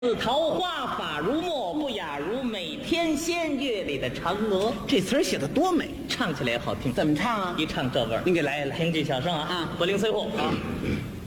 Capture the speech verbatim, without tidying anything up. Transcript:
似桃花发如墨，不亚如每天仙乐里的嫦娥。 这词儿写的多美， 唱起来也好听。 怎么唱啊？ 一唱这味儿， 您给来一来。 听这小声啊， 啊不吝随护啊。